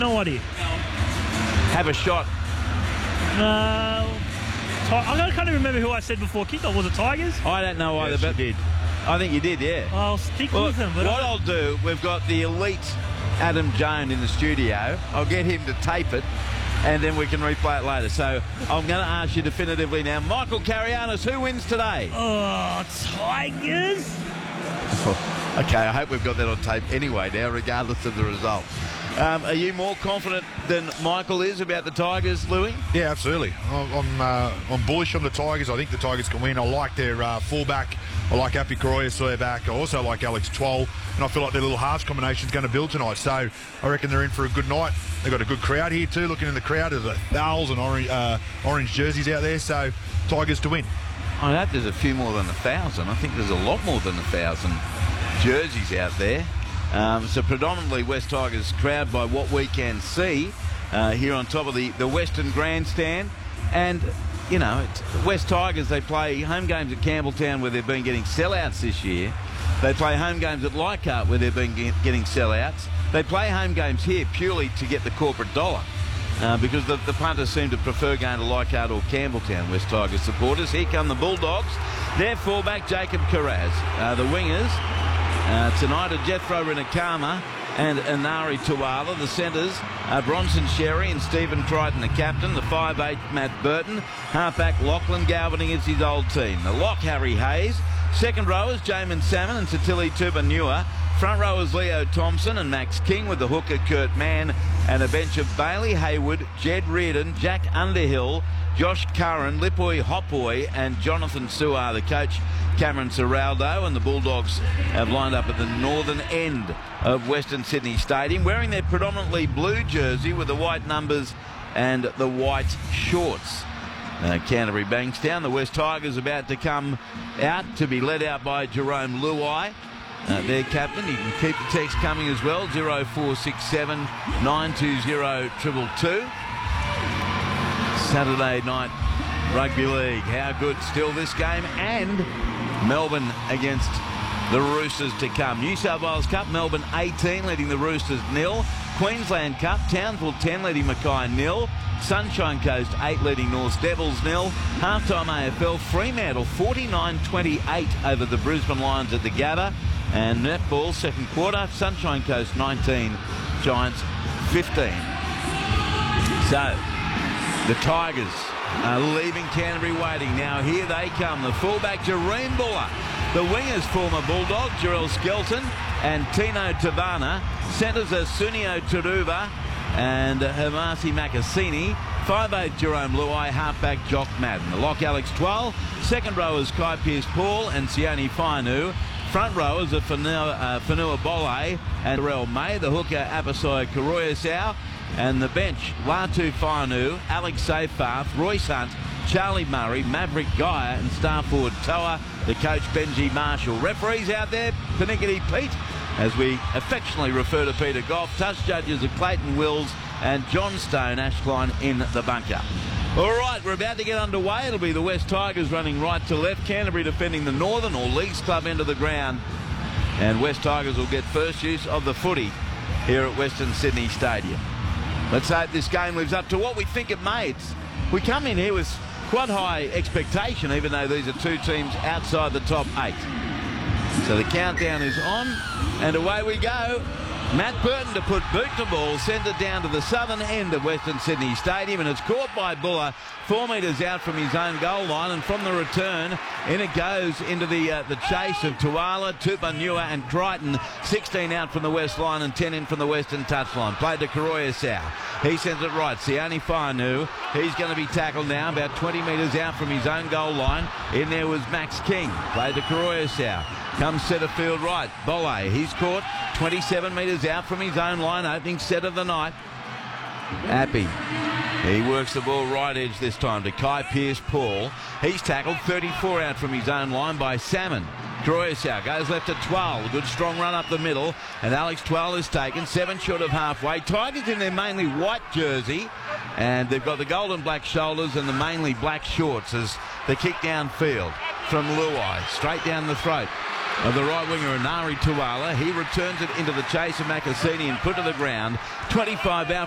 No idea. Have a shot. I can't even remember who I said before kickoff. Was it Tigers? I don't know either, but did. I think you did, yeah. I'll stick with them. But what I'll do, we've got the elite Adam Jones in the studio. I'll get him to tape it, and then we can replay it later. So I'm going to ask you definitively now, Michael Carianis, who wins today? Oh, Tigers. Okay, I hope we've got that on tape anyway now, regardless of the result. Are you more confident than Michael is about the Tigers, Louis? Yeah, absolutely. I'm bullish on the Tigers. I think the Tigers can win. I like their fullback. I like Api Koroya back. I also like Alex Twal, and I feel like their little halves combination is going to build tonight. So I reckon they're in for a good night. They've got a good crowd here too. Looking in the crowd, there's 1,000 orange jerseys out there. So Tigers to win. I hope there's a few more than 1,000. I think there's a lot more than 1,000 jerseys out there. So predominantly West Tigers crowd by what we can see here on top of the Western Grandstand. And, you know, West Tigers, they play home games at Campbelltown where they've been getting sellouts this year. They play home games at Leichhardt where they've been getting sellouts. They play home games here purely to get the corporate dollar. Because the punters seem to prefer going to Leichhardt or Campbelltown, West Tigers supporters. Here come the Bulldogs. Their fullback, Jacob Carraz. The wingers tonight are Jethro Rinakama and Inari Tuala. The centres are Bronson Sherry and Stephen Crichton, the captain. The 5'8", Matt Burton. Halfback, Lachlan Galvin against his old team. The lock, Harry Hayes. Second rowers, Jamin Salmon and Tatili Tubanua. Front rowers, Leo Thompson and Max King, with the hooker, Kurt Mann, and a bench of Bailey Hayward, Jed Reardon, Jack Underhill, Josh Curran, Lipoi Hopoi and Jonathan Suar. The coach, Cameron Serraldo, and the Bulldogs have lined up at the northern end of Western Sydney Stadium, wearing their predominantly blue jersey with the white numbers and the white shorts. Canterbury Bankstown. The West Tigers about to come out, to be led out by Jerome Luai, their captain. You can keep the text coming as well, 0467 920 222. Saturday night rugby league. How good still this game, and Melbourne against the Roosters to come. New South Wales Cup, Melbourne 18 leading the Roosters 0. Queensland Cup, Townsville 10 leading Mackay 0. Sunshine Coast 8 leading North Devils 0. Halftime AFL, Fremantle 49-28 over the Brisbane Lions at the Gabba. And netball second quarter, Sunshine Coast 19, Giants 15. So the Tigers are leaving Canterbury waiting. Now here they come. The fullback, Jareen Buller. The wingers, former Bulldog, Jarrell Skelton and Tino Tavana. Centres are Sunio Turuva and Hamasi Makasini. 5'8", Jerome Luai. Halfback, Jock Madden. The lock, Alex Twal. Second rowers, Kai Pearce-Paul and Sione Fainu. Front rowers are Whanua Bole and Terrell May. The hooker, Apisai Koroyasau. And the bench, Latu Fainu, Alex Seyfarth, Royce Hunt, Charlie Murray, Maverick Geyer and star forward Toa. The coach, Benji Marshall. Referees out there, Panickety Pete, as we affectionately refer to Peter Goff. Touch judges are Clayton Wills and John Stone. Ashkline in the bunker. All right, we're about to get underway. It'll be the West Tigers running right to left. Canterbury defending the Northern or Leagues Club end of the ground. And West Tigers will get first use of the footy here at Western Sydney Stadium. Let's hope this game lives up to what we think it may. We come in here with quite high expectation, even though these are two teams outside the top 8. So the countdown is on, and away we go. Matt Burton to put boot to ball, sends it down to the southern end of Western Sydney Stadium, and it's caught by Buller 4 metres out from his own goal line, and from the return, in it goes into the chase of Tuala, Tupanua and Crichton. 16 out from the west line and 10 in from the western touchline. Played to Koroyasau. He sends it right. Sione Fainu. He's going to be tackled now about 20 metres out from his own goal line. In there was Max King. Played to Koroyasau. Comes centre field right. Bole. He's caught 27 metres out from his own line. Opening set of the night. Appy. He works the ball right edge this time to Kai Pearce-Paul. He's tackled 34 out from his own line by Salmon. Koroyasau goes left to Twal. Good strong run up the middle. And Alex Twal is taken 7 short of halfway. Tigers in their mainly white jersey. And they've got the golden black shoulders and the mainly black shorts as the kick downfield from Luai. Straight down the throat of the right winger, Inari Tuala. He returns it into the chase of Makasini and put to the ground. 25 out